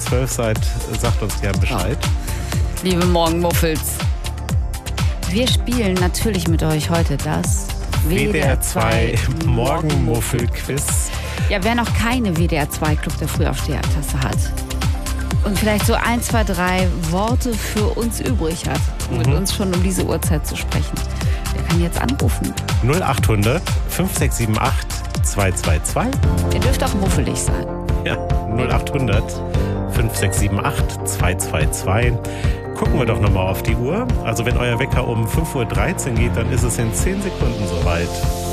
12 seid, sagt uns gern Bescheid. Liebe Morgenmuffels, wir spielen natürlich mit euch heute das WDR 2 Morgenmuffel-Quiz. Ja, wer noch keine WDR 2 Club der Frühaufsteher-Tasse hat und vielleicht so 1, 2, 3 Worte für uns übrig hat, mit uns schon um diese Uhrzeit zu sprechen, der kann jetzt anrufen. 0800 5678 222. Ihr dürft auch muffelig sein. Ja, 0800 5678 222. Gucken wir doch nochmal auf die Uhr. Also wenn euer Wecker um 5.13 Uhr geht, dann ist es in 10 Sekunden soweit.